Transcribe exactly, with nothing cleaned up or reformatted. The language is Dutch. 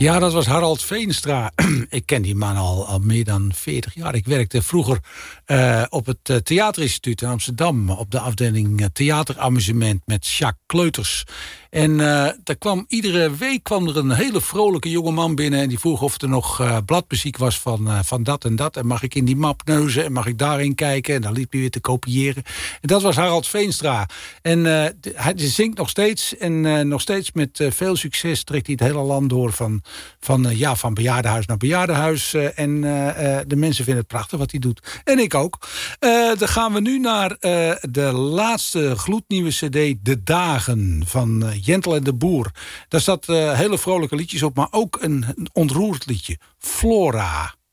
Ja, dat was Harald Veenstra. Ik ken die man al, al meer dan veertig jaar. Ik werkte vroeger uh, op het uh, Theaterinstituut in Amsterdam, op de afdeling uh, theateramusement met Jacques Kleuters. En uh, daar kwam, iedere week kwam er een hele vrolijke jongeman binnen en die vroeg of er nog uh, bladmuziek was van, uh, van dat en dat. En mag ik in die map neuzen en mag ik daarin kijken? En dan liep hij weer te kopiëren. En dat was Harald Veenstra. En uh, hij zingt nog steeds en uh, nog steeds met uh, veel succes trekt hij het hele land door van, van, uh, ja, van bejaardenhuis naar bejaardenhuis. Uh, en uh, uh, de mensen vinden het prachtig wat hij doet. En ik ook. Uh, dan gaan we nu naar uh, de laatste gloednieuwe cd, De Dagen van uh, Jentel en de Boer. Daar staat uh, hele vrolijke liedjes op, maar ook een, een ontroerd liedje. Flora.